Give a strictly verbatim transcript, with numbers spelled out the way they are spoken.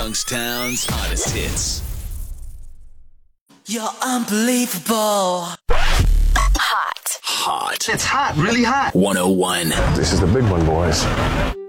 Youngstown's hottest hits. You're unbelievable. Hot. Hot. It's hot, really hot. one oh one. This is the big one, boys.